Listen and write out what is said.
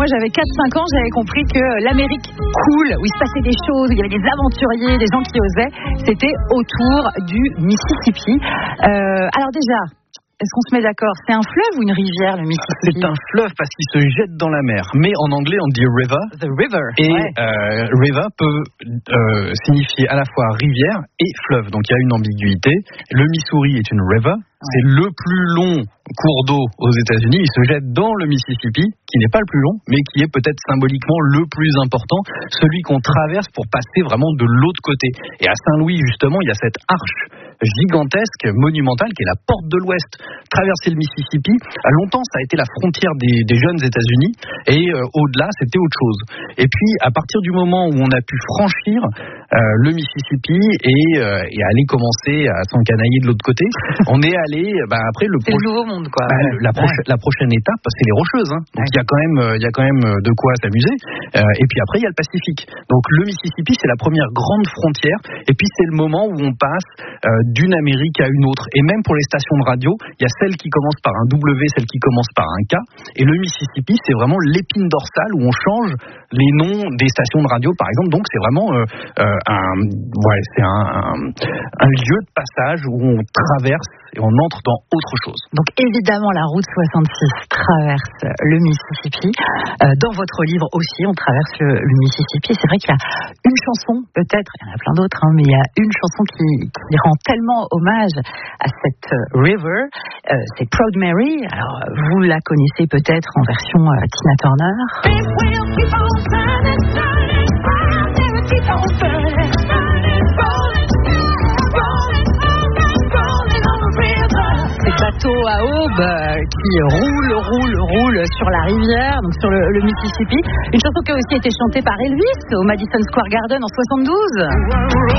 moi j'avais 4-5 ans, j'avais compris que l'Amérique cool, où il se passait des choses, où il y avait des aventuriers, des gens qui osaient, c'était autour du Mississippi. Alors déjà, est-ce qu'on se met d'accord? C'est un fleuve ou une rivière, le Mississippi? C'est un fleuve parce qu'il se jette dans la mer. Mais en anglais, on dit river. The river. Et ouais. River peut signifier à la fois rivière et fleuve. Donc il y a une ambiguïté. Le Missouri est une river. C'est le plus long cours d'eau aux États-Unis. Il se jette dans le Mississippi, qui n'est pas le plus long, mais qui est peut-être symboliquement le plus important, celui qu'on traverse pour passer vraiment de l'autre côté. Et à Saint-Louis, justement, il y a cette arche gigantesque, monumentale, qui est la porte de l'Ouest. Traverser le Mississippi, longtemps, ça a été la frontière des jeunes États-Unis, et au-delà, c'était autre chose. Et puis, à partir du moment où on a pu franchir le Mississippi et aller commencer à s'encanailler de l'autre côté, on est allé, après c'est le nouveau monde, quoi. La prochaine étape, c'est les Rocheuses. Hein. Donc il y a quand même de quoi s'amuser. Et puis après, il y a le Pacifique. Donc le Mississippi, c'est la première grande frontière. Et puis c'est le moment où on passe d'une Amérique à une autre. Et même pour les stations de radio, il y a celle qui commence par un W, celle qui commence par un K. Et le Mississippi, c'est vraiment l'épine dorsale où on change les noms des stations de radio, par exemple. Donc c'est vraiment un lieu de passage où on traverse et on entre dans autre chose. Donc évidemment, la route 66 traverse le Mississippi. Dans votre livre aussi, on traverse le Mississippi. C'est vrai qu'il y a une chanson, peut-être, il y en a plein d'autres, hein, mais il y a une chanson qui rend tellement hommage à cette river. C'est Proud Mary. Alors, vous la connaissez peut-être en version Tina Turner. Bateau à aube qui roule sur la rivière, donc sur le Mississippi. Une chanson qui a aussi été chantée par Elvis au Madison Square Garden en 72.